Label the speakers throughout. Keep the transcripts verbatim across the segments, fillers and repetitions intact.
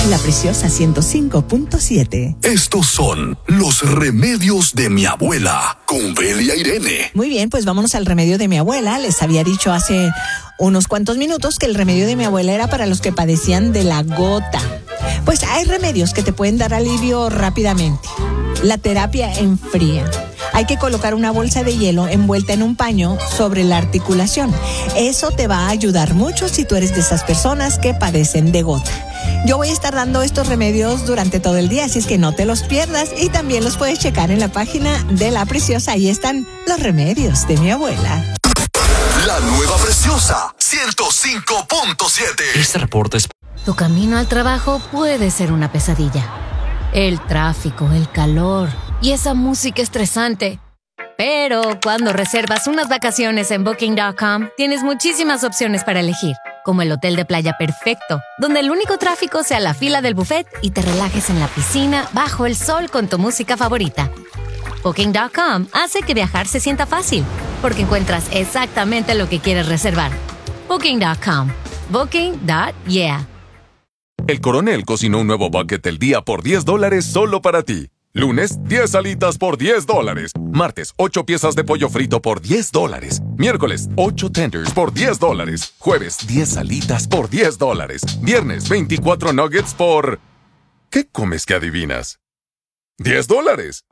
Speaker 1: La Preciosa ciento cinco punto siete.
Speaker 2: Estos son los remedios de mi abuela con Belia Irene.
Speaker 1: Muy bien, pues vámonos al remedio de mi abuela. Les había dicho hace unos cuantos minutos que el remedio de mi abuela era para los que padecían de la gota. Pues hay remedios que te pueden dar alivio rápidamente. La terapia en fría. Hay que colocar una bolsa de hielo envuelta en un paño sobre la articulación. Eso te va a ayudar mucho si tú eres de esas personas que padecen de gota. Yo voy a estar dando estos remedios durante todo el día, así es que no te los pierdas y también los puedes checar en la página de La Preciosa. Ahí están los remedios de mi abuela.
Speaker 2: La nueva Preciosa ciento cinco punto siete.
Speaker 3: Este reporte es...
Speaker 4: Tu camino al trabajo puede ser una pesadilla. El tráfico, el calor y esa música estresante. Pero cuando reservas unas vacaciones en Booking punto com, tienes muchísimas opciones para elegir, como el hotel de playa perfecto, donde el único tráfico sea la fila del buffet y te relajes en la piscina bajo el sol con tu música favorita. Booking punto com hace que viajar se sienta fácil, porque encuentras exactamente lo que quieres reservar. Booking punto com. Booking punto yeah.
Speaker 5: El Coronel cocinó un nuevo bucket del día por diez dólares solo para ti. Lunes, diez alitas por diez dólares. Martes, ocho piezas de pollo frito por diez dólares. Miércoles, ocho tenders por diez dólares. Jueves, diez alitas por diez dólares. Viernes, veinticuatro nuggets por... ¿Qué comes que adivinas? ¡diez dólares!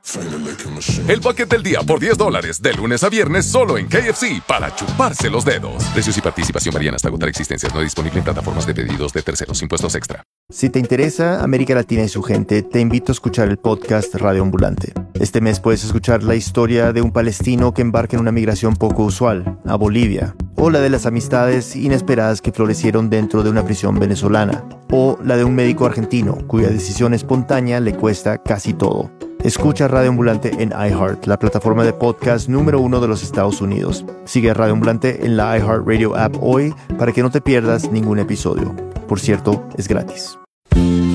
Speaker 5: El bucket del día por diez dólares, de lunes a viernes, solo en K F C, para chuparse los dedos. Precios y participación varían hasta agotar existencias. No disponible en plataformas de pedidos de terceros. Impuestos extra.
Speaker 6: Si te interesa América Latina y su gente, te invito a escuchar el podcast Radio Ambulante. Este mes puedes escuchar la historia de un palestino que embarca en una migración poco usual, a Bolivia, o la de las amistades inesperadas que florecieron dentro de una prisión venezolana, o la de un médico argentino cuya decisión espontánea le cuesta casi todo. Escucha Radio Ambulante en iHeart, la plataforma de podcast número uno de los Estados Unidos. Sigue a Radio Ambulante en la iHeartRadio app hoy para que no te pierdas ningún episodio. Por cierto, es gratis.